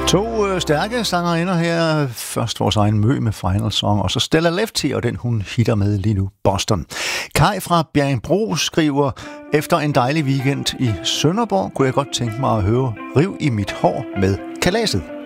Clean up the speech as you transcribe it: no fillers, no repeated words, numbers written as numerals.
To stærke sangerinder her. Først vores egen Mø med Final Song, og så Stella Lefty og den hun hitter med lige nu, Boston. Kai fra Bjerringbro skriver: efter en dejlig weekend i Sønderborg kunne jeg godt tænke mig at høre Riv i mit hår med Kalaset.